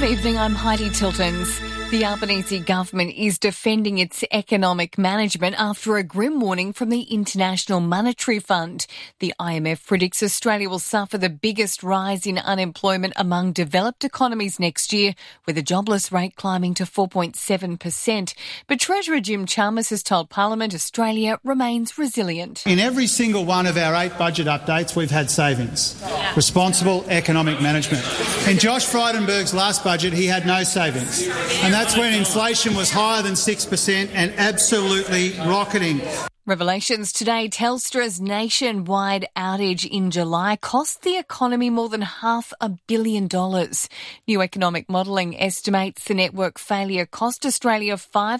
Good evening, I'm Heidi Tiltons. The Albanese government is defending its economic management after a grim warning from the International Monetary Fund. The IMF predicts Australia will suffer the biggest rise in unemployment among developed economies next year, with the jobless rate climbing to 4.7%. But Treasurer Jim Chalmers has told Parliament Australia remains resilient. In every single one of our 8 budget updates, we've had savings. Responsible economic management. In Josh Frydenberg's last budget, he had no savings. And that's when inflation was higher than 6% and absolutely rocketing. Revelations today, Telstra's nationwide outage in July cost the economy more than $500 million. New economic modelling estimates the network failure cost Australia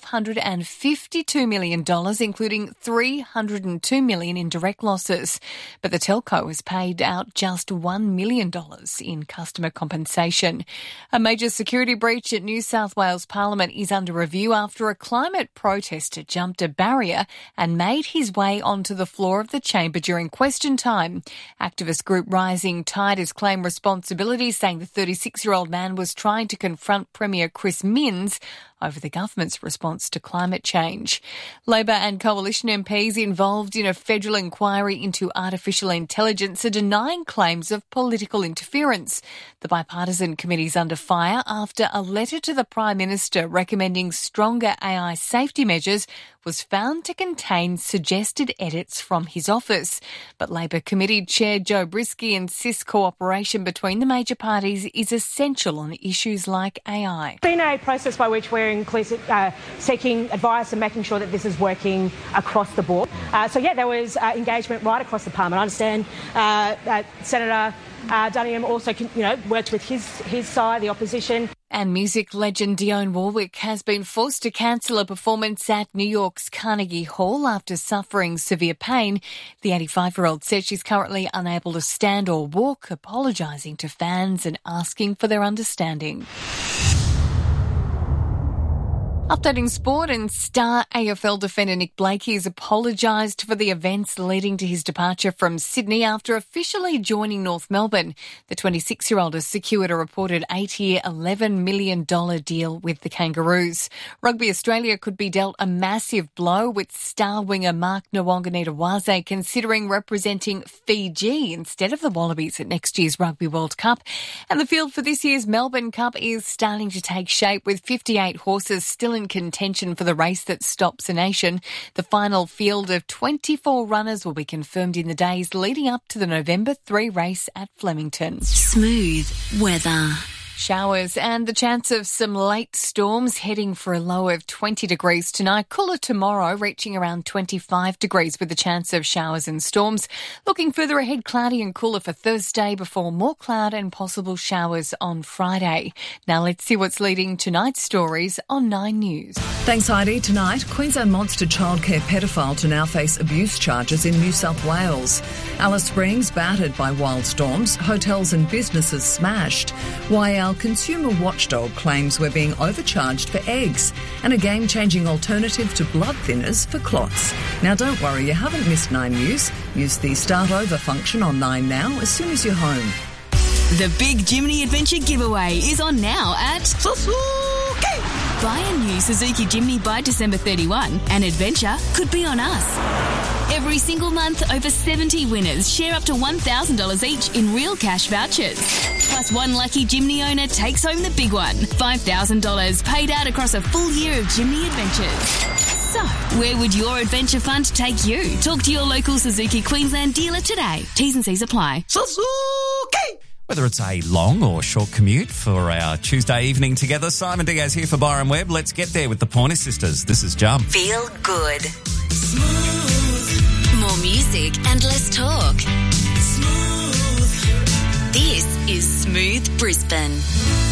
$552 million, including $302 million in direct losses. But the telco has paid out just $1 million in customer compensation. A major security breach at New South Wales Parliament is under review after a climate protester jumped a barrier and made his way onto the floor of the chamber during question time. Activist group Rising Tide has claimed responsibility, saying the 36-year-old man was trying to confront Premier Chris Minns over the government's response to climate change. Labor and Coalition MPs involved in a federal inquiry into artificial intelligence are denying claims of political interference. The bipartisan committee's under fire after a letter to the Prime Minister recommending stronger AI safety measures was found to contain suggested edits from his office. But Labor Committee Chair Joe Brisky insists cooperation between the major parties is essential on issues like AI. It's been a process by which we're seeking advice and making sure that this is working across the board. There was engagement right across the Parliament. I understand Senator Duniam also worked with his side, the opposition. And music legend Dionne Warwick has been forced to cancel a performance at New York's Carnegie Hall after suffering severe pain. The 85-year-old says she's currently unable to stand or walk, apologising to fans and asking for their understanding. Updating sport, and star AFL defender Nick Blakey has apologised for the events leading to his departure from Sydney after officially joining North Melbourne. The 26-year-old has secured a reported 8-year, $11 million deal with the Kangaroos. Rugby Australia could be dealt a massive blow, with star winger Mark Nwanganitawaze considering representing Fiji instead of the Wallabies at next year's Rugby World Cup. And the field for this year's Melbourne Cup is starting to take shape, with 58 horses still in contention for the race that stops a nation. The final field of 24 runners will be confirmed in the days leading up to the November 3 race at Flemington. Smooth weather. Showers and the chance of some late storms, heading for a low of 20 degrees tonight. Cooler tomorrow, reaching around 25 degrees with the chance of showers and storms. Looking further ahead, cloudy and cooler for Thursday before more cloud and possible showers on Friday. Now let's see what's leading tonight's stories on 9 News. Thanks, Heidi. Tonight, Queensland monster childcare pedophile to now face abuse charges in New South Wales. Alice Springs battered by wild storms, hotels and businesses smashed. Why our consumer watchdog claims we're being overcharged for eggs, and a game-changing alternative to blood thinners for clots. Now don't worry, you haven't missed 9 News. Use the Start Over function on 9 Now as soon as you're home. The Big Jimny Adventure giveaway is on now at Suzuki. Buy a new Suzuki Jimny by December 31 and adventure could be on us. Every single month, over 70 winners share up to $1,000 each in real cash vouchers. Plus, one lucky Jimny owner takes home the big one, $5,000 paid out across a full year of Jimny adventures. So, where would your adventure fund take you? Talk to your local Suzuki Queensland dealer today. T's and C's apply. Suzuki! Whether it's a long or short commute for our Tuesday evening together, Simon Diaz here for Byron Webb. Let's get there with the Pointer Sisters. This is Jump. Feel good. Smooth. More music and less talk. Smooth. This is Smooth Brisbane.